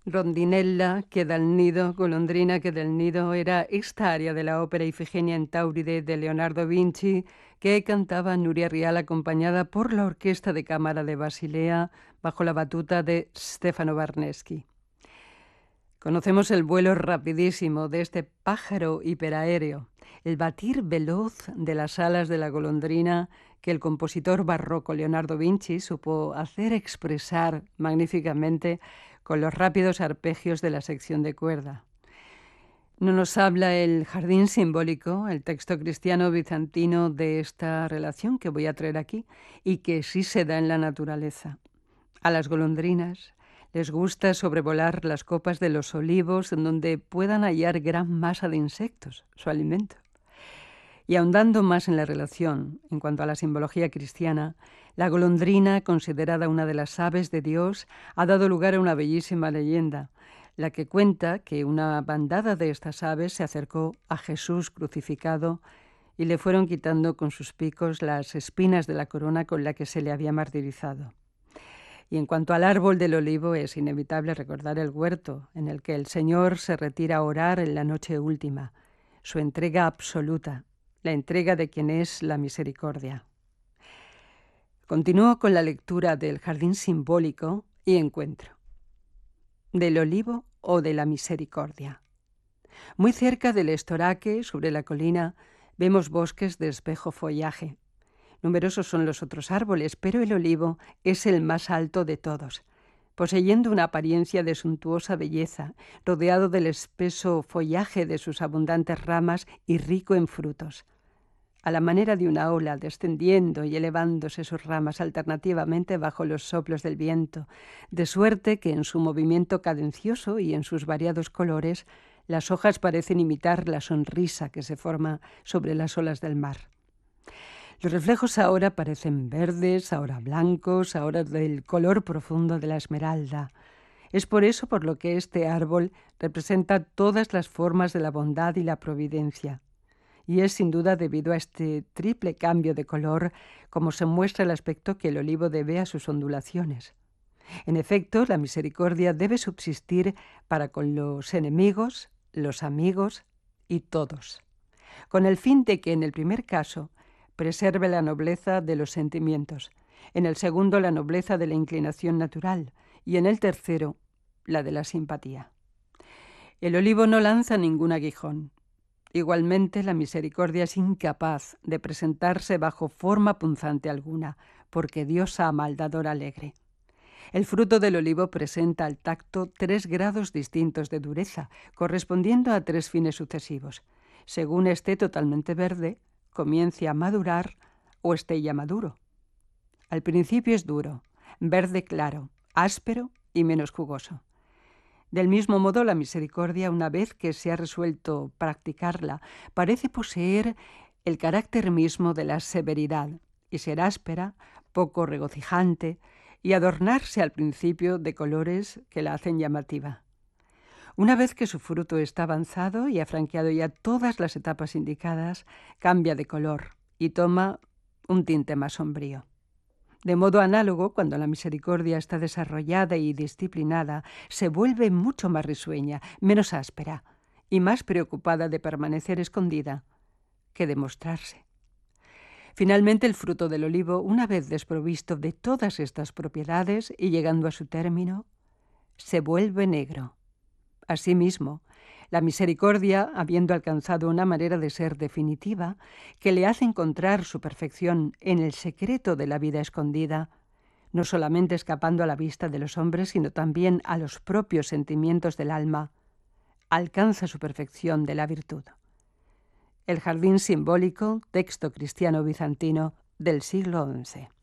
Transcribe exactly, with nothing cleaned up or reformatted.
Rondinella che dal nido, golondrina che del nido, era esta aria de la ópera Ifigenia en Tauride de Leonardo Vinci, que cantaba Nuria Rial acompañada por la Orquesta de Cámara de Basilea bajo la batuta de Stefano Barneschi. Conocemos el vuelo rapidísimo de este pájaro hiperaéreo, el batir veloz de las alas de la golondrina que el compositor barroco Leonardo Vinci supo hacer expresar magníficamente con los rápidos arpegios de la sección de cuerda. No nos habla el jardín simbólico, el texto cristiano bizantino de esta relación que voy a traer aquí y que sí se da en la naturaleza. A las golondrinas les gusta sobrevolar las copas de los olivos en donde puedan hallar gran masa de insectos, su alimento. Y ahondando más en la relación, en cuanto a la simbología cristiana, la golondrina, considerada una de las aves de Dios, ha dado lugar a una bellísima leyenda, la que cuenta que una bandada de estas aves se acercó a Jesús crucificado y le fueron quitando con sus picos las espinas de la corona con la que se le había martirizado. Y en cuanto al árbol del olivo, es inevitable recordar el huerto en el que el Señor se retira a orar en la noche última, su entrega absoluta, la entrega de quien es la misericordia. Continúo con la lectura del jardín simbólico y encuentro del olivo o de la misericordia. Muy cerca del estoraque, sobre la colina, vemos bosques de espejo follaje. Numerosos son los otros árboles, pero el olivo es el más alto de todos, poseyendo una apariencia de suntuosa belleza, rodeado del espeso follaje de sus abundantes ramas y rico en frutos. A la manera de una ola, descendiendo y elevándose sus ramas alternativamente bajo los soplos del viento, de suerte que en su movimiento cadencioso y en sus variados colores, las hojas parecen imitar la sonrisa que se forma sobre las olas del mar. Los reflejos ahora parecen verdes, ahora blancos, ahora del color profundo de la esmeralda. Es por eso por lo que este árbol representa todas las formas de la bondad y la providencia. Y es sin duda debido a este triple cambio de color como se muestra el aspecto que el olivo debe a sus ondulaciones. En efecto, la misericordia debe subsistir para con los enemigos, los amigos y todos, con el fin de que en el primer caso preserve la nobleza de los sentimientos, en el segundo la nobleza de la inclinación natural y en el tercero la de la simpatía. El olivo no lanza ningún aguijón. Igualmente, la misericordia es incapaz de presentarse bajo forma punzante alguna, porque Dios ama al dador alegre. El fruto del olivo presenta al tacto tres grados distintos de dureza, correspondiendo a tres fines sucesivos. Según esté totalmente verde, comience a madurar o esté ya maduro. Al principio es duro, verde claro, áspero y menos jugoso. Del mismo modo, la misericordia, una vez que se ha resuelto practicarla, parece poseer el carácter mismo de la severidad y ser áspera, poco regocijante y adornarse al principio de colores que la hacen llamativa. Una vez que su fruto está avanzado y ha franqueado ya todas las etapas indicadas, cambia de color y toma un tinte más sombrío. De modo análogo, cuando la misericordia está desarrollada y disciplinada, se vuelve mucho más risueña, menos áspera y más preocupada de permanecer escondida que de mostrarse. Finalmente, el fruto del olivo, una vez desprovisto de todas estas propiedades y llegando a su término, se vuelve negro. Asimismo, la misericordia, habiendo alcanzado una manera de ser definitiva, que le hace encontrar su perfección en el secreto de la vida escondida, no solamente escapando a la vista de los hombres, sino también a los propios sentimientos del alma, alcanza su perfección de la virtud. El jardín simbólico, texto cristiano bizantino del siglo once.